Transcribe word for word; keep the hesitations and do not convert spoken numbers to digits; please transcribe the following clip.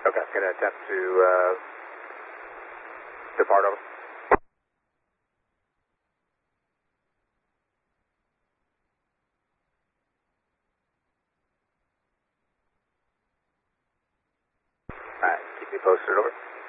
Okay, going to attempt to uh, depart over. Alright, keep me posted over.